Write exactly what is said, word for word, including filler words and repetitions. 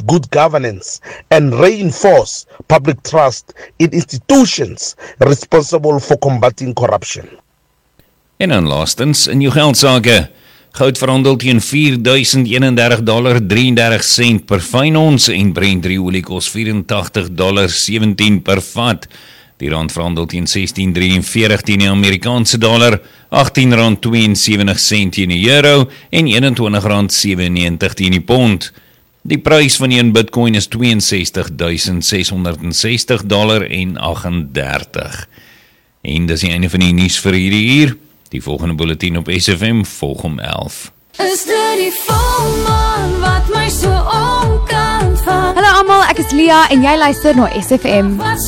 promote good governance and reinforce public trust in institutions responsible for combating corruption. En dan laastens, in jou geldsake, goud verhandel teen vier duisend eenendertig dollar drieëndertig sent per fyn ons en Brent olie kos vyf agt dollar sewentien per vat. Die rand verhandel teen sestien drieënveertig teen die Amerikaanse dollar, agttien rand tweeënsewentig sent teen die euro en eenentwintig rand sewennegentig teen die pond. Die prys van een bitcoin is ses twee duisend ses honderd sestig dollar en agtendertig. En dis die einde van die nuus vir hierdie uur. Die volgende bulletin op S F M volg om elf. Is dit die volmaan wat my so omkant van? Hallo almal, ek is Lia en jy luister na S F M.